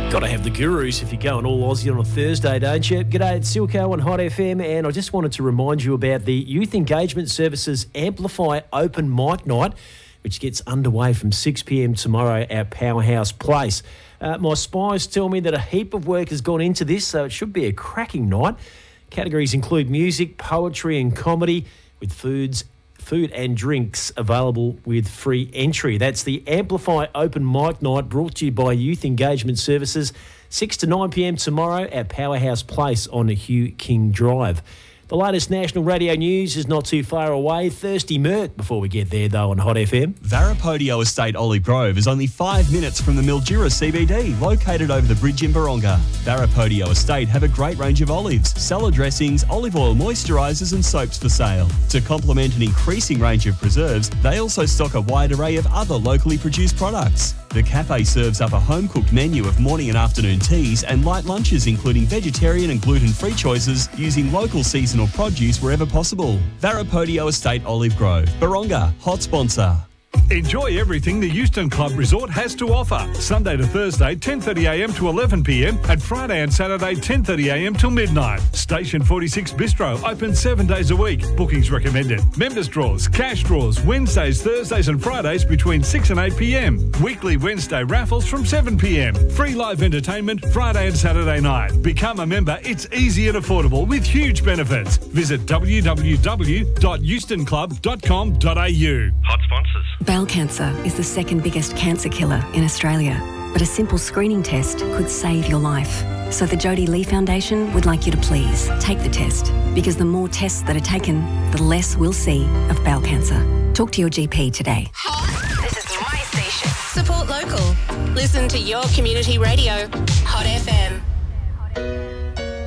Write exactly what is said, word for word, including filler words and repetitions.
Got to have the gurus if you're going all Aussie on a Thursday, don't you? G'day, it's Silco on Hot F M, and I just wanted to remind you about the Youth Engagement Services Amplify Open Mic Night, which gets underway from six p m tomorrow at Powerhouse Place. Uh, my spies tell me that a heap of work has gone into this, so it should be a cracking night. Categories include music, poetry and comedy, with foods Food and drinks available with free entry. That's the Amplify Open Mic Night, brought to you by Youth Engagement Services, six to nine p m tomorrow at Powerhouse Place on Hugh King Drive. The latest national radio news is not too far away. Thirsty Merc before we get there, though, on Hot F M. Varapodio Estate Olive Grove is only five minutes from the Mildura C B D, located over the bridge in Baronga. Varapodio Estate have a great range of olives, salad dressings, olive oil moisturisers and soaps for sale. To complement an increasing range of preserves, they also stock a wide array of other locally produced products. The cafe serves up a home-cooked menu of morning and afternoon teas and light lunches, including vegetarian and gluten-free choices, using local seasonal produce wherever possible. Varapodio Estate Olive Grove, Baronga, hot sponsor. Enjoy everything the Euston Club Resort has to offer. Sunday to Thursday, ten thirty a m to eleven p m and Friday and Saturday, ten thirty a m till midnight. Station forty-six Bistro, open seven days a week. Bookings recommended. Members draws, cash draws, Wednesdays, Thursdays and Fridays between six and eight p m. Weekly Wednesday raffles from seven p m. Free live entertainment Friday and Saturday night. Become a member. It's easy and affordable with huge benefits. Visit w w w dot euston club dot com dot a u. Hot sponsors. Bowel cancer is the second biggest cancer killer in Australia, but a simple screening test could save your life. So the Jodie Lee Foundation would like you to please take the test, because the more tests that are taken, the less we'll see of bowel cancer. Talk to your G P today. This is my station. Support local. Listen to your community radio. Hot F M.